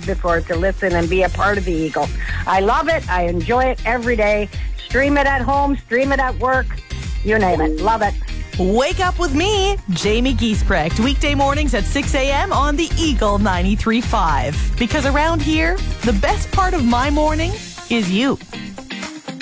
before to listen and be a part of the Eagle. I love it. I enjoy it every day. Stream it at home, stream it at work, you name it. Love it. Wake up with me, Jamie Giesbrecht, weekday mornings at 6 a.m. on the Eagle 93.5. Because around here, the best part of my morning is you.